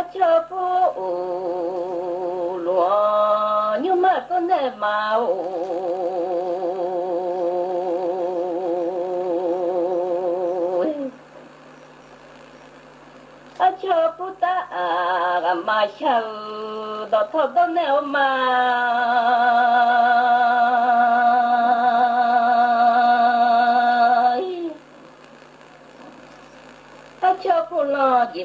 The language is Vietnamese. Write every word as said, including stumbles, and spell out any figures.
cho phụ lúa nhưng mà con này mà cho phụ ta mà chờ đó thôi đó nếu mà cho phụ lo gì